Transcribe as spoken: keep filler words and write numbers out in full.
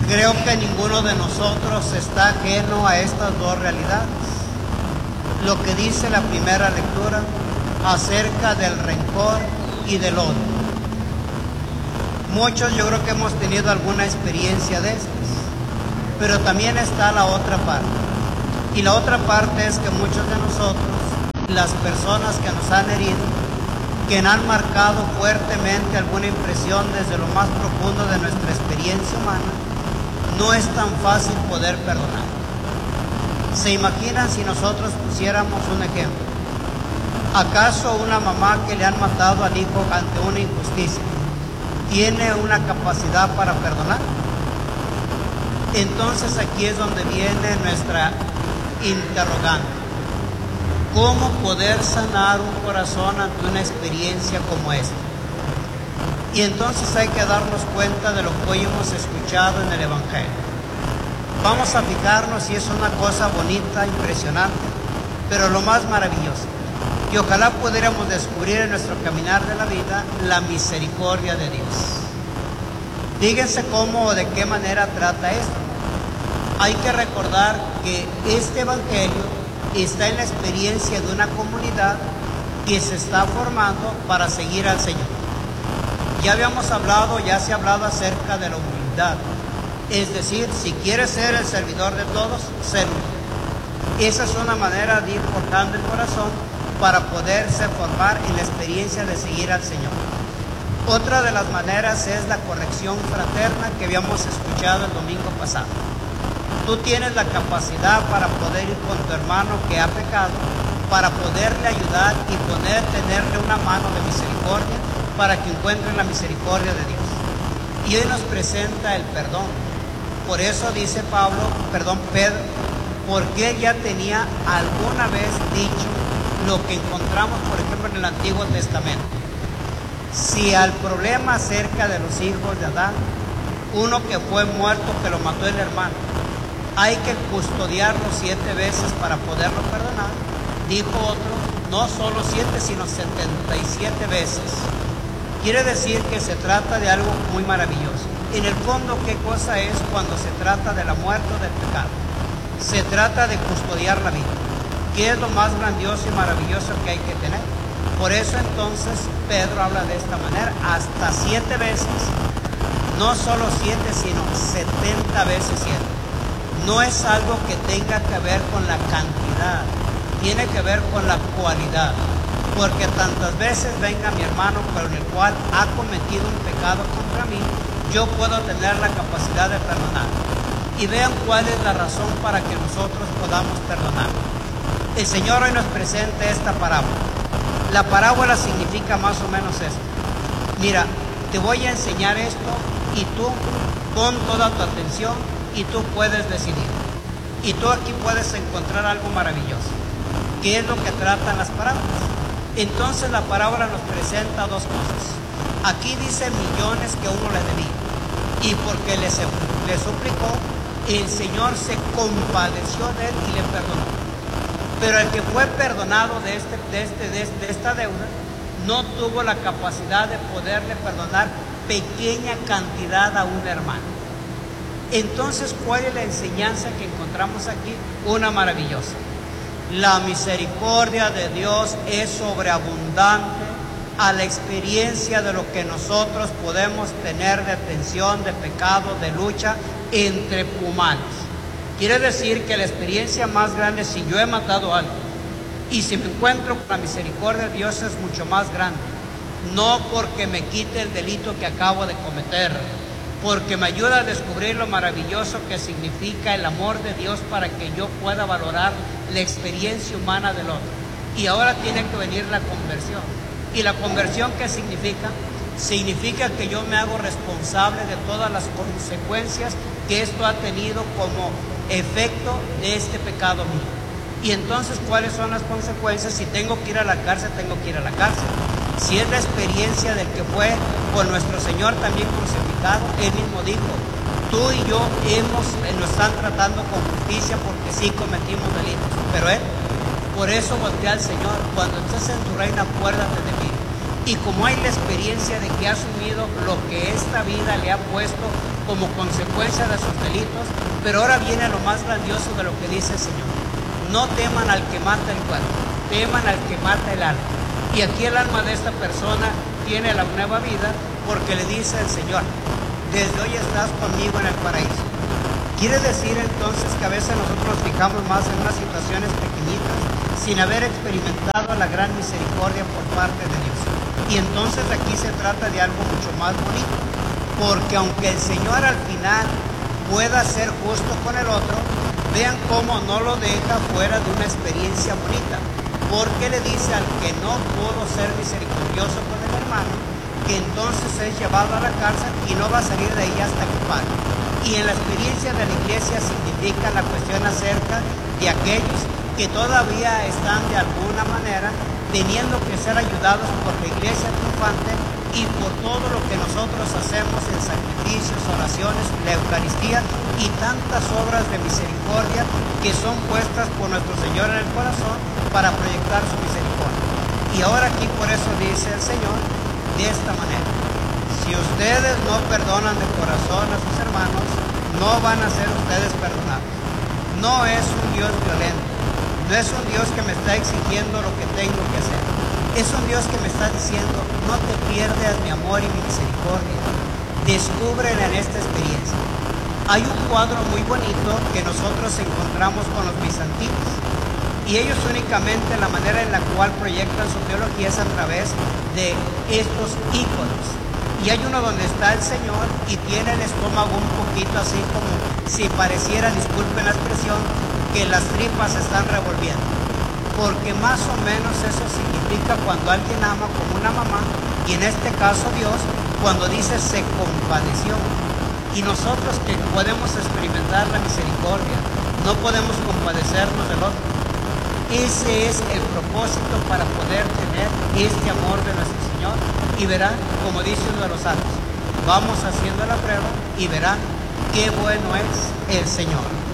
Creo que ninguno de nosotros está ajeno a estas dos realidades. Lo que dice la primera lectura acerca del rencor y del odio. Muchos yo creo que hemos tenido alguna experiencia de estas, pero también está la otra parte. Y la otra parte es que muchos de nosotros, las personas que nos han herido, que han marcado fuertemente alguna impresión desde lo más profundo de nuestra experiencia humana, no es tan fácil poder perdonar. ¿Se imaginan si nosotros pusiéramos un ejemplo? ¿Acaso una mamá que le han matado al hijo ante una injusticia tiene una capacidad para perdonar? Entonces aquí es donde viene nuestra interrogante. ¿Cómo poder sanar un corazón ante una experiencia como esta? Y entonces hay que darnos cuenta de lo que hoy hemos escuchado en el Evangelio. Vamos a fijarnos si es una cosa bonita, impresionante, pero lo más maravilloso, que ojalá pudiéramos descubrir en nuestro caminar de la vida la misericordia de Dios. Fíjense cómo o de qué manera trata esto. Hay que recordar que este Evangelio está en la experiencia de una comunidad que se está formando para seguir al Señor. Ya habíamos hablado, ya se ha hablado acerca de la humildad. Es decir, si quieres ser el servidor de todos, ser humilde. Esa es una manera de ir forjando el corazón para poderse formar en la experiencia de seguir al Señor. Otra de las maneras es la corrección fraterna que habíamos escuchado el domingo pasado. Tú tienes la capacidad para poder ir con tu hermano que ha pecado, para poderle ayudar y poder tenerle una mano de misericordia para que encuentre la misericordia de Dios. Y hoy nos presenta el perdón. Por eso dice Pablo, perdón, Pedro, porque él ya tenía alguna vez dicho lo que encontramos, por ejemplo, en el Antiguo Testamento. Si al problema acerca de los hijos de Adán, uno que fue muerto, que lo mató el hermano, hay que custodiarlo siete veces para poderlo perdonar, dijo otro, no solo siete, sino setenta y siete veces. Quiere decir que se trata de algo muy maravilloso. En el fondo, ¿qué cosa es cuando se trata de la muerte o del pecado? Se trata de custodiar la vida, que es lo más grandioso y maravilloso que hay que tener. Por eso entonces Pedro habla de esta manera, hasta siete veces, no solo siete, sino setenta veces siete. No es algo que tenga que ver con la cantidad, tiene que ver con la cualidad. Porque tantas veces venga mi hermano con el cual ha cometido un pecado contra mí, yo puedo tener la capacidad de perdonar. Y vean cuál es la razón para que nosotros podamos perdonar. El Señor hoy nos presenta esta parábola. La parábola significa más o menos esto. Mira, te voy a enseñar esto y tú pon toda tu atención y tú puedes decidir. Y tú aquí puedes encontrar algo maravilloso. ¿Qué es lo que tratan las parábolas? Entonces la parábola nos presenta dos cosas. Aquí dice millones que uno le debía. Y porque le, le suplicó, el Señor se compadeció de él y le perdonó. Pero el que fue perdonado de, este, de, este, de, este, de esta deuda, no tuvo la capacidad de poderle perdonar pequeña cantidad a un hermano. Entonces, ¿cuál es la enseñanza que encontramos aquí? Una maravillosa. La misericordia de Dios es sobreabundante a la experiencia de lo que nosotros podemos tener de tensión, de pecado, de lucha entre humanos. Quiere decir que la experiencia más grande, si yo he matado a alguien y si me encuentro con la misericordia de Dios, es mucho más grande. No porque me quite el delito que acabo de cometer, porque me ayuda a descubrir lo maravilloso que significa el amor de Dios para que yo pueda valorar la experiencia humana del otro. Y ahora tiene que venir la conversión. ¿Y la conversión qué significa? Significa que yo me hago responsable de todas las consecuencias que esto ha tenido como efecto de este pecado mío. Y entonces, ¿cuáles son las consecuencias? Si tengo que ir a la cárcel, tengo que ir a la cárcel. Si es la experiencia del que fue con nuestro Señor también crucificado, Él mismo dijo, tú y yo hemos, nos están tratando con justicia porque sí cometimos delitos. Pero Él, por eso voltea al Señor, cuando estés en tu reino, acuérdate de mí. Y como hay la experiencia de que ha asumido lo que esta vida le ha puesto como consecuencia de sus delitos, pero ahora viene lo más grandioso de lo que dice el Señor. No teman al que mata el cuerpo, teman al que mata el alma. Y aquí el alma de esta persona tiene la nueva vida porque le dice el Señor, desde hoy estás conmigo en el paraíso. Quiere decir entonces que a veces nosotros nos fijamos más en unas situaciones pequeñitas sin haber experimentado la gran misericordia por parte de Dios. Y entonces aquí se trata de algo mucho más bonito, porque aunque el Señor al final pueda ser justo con el otro, vean cómo no lo deja fuera de una experiencia bonita, porque le dice al que no pudo ser misericordioso con el hermano, que entonces es llevado a la cárcel y no va a salir de ahí hasta que pague. Y en la experiencia de la iglesia significa la cuestión acerca de aquellos que todavía están de alguna manera teniendo que ser ayudados por la iglesia triunfante y por todo lo que nosotros hacemos en sacrificios, oraciones, la Eucaristía y tantas obras de misericordia que son puestas por nuestro Señor en el corazón para proyectar su misericordia. Y ahora aquí por eso dice el Señor de esta manera: si ustedes no perdonan de corazón a sus hermanos, no van a ser ustedes perdonados. No es un Dios violento. No es un Dios que me está exigiendo lo que tengo que hacer. Es un Dios que me está diciendo, no te pierdas mi amor y mi misericordia. Descúbrela en esta experiencia. Hay un cuadro muy bonito que nosotros encontramos con los bizantinos. Y ellos únicamente la manera en la cual proyectan su teología es a través de estos íconos. Y hay uno donde está el Señor y tiene el estómago un poquito así como si pareciera, disculpen la expresión, que las tripas se están revolviendo, porque más o menos eso significa cuando alguien ama como una mamá, y en este caso Dios, cuando dice se compadeció. Y nosotros que podemos experimentar la misericordia, no podemos compadecernos del otro. Ese es el propósito para poder tener este amor de nuestro Señor. Y verán, como dice uno de los santos, vamos haciendo la prueba y verán qué bueno es el Señor.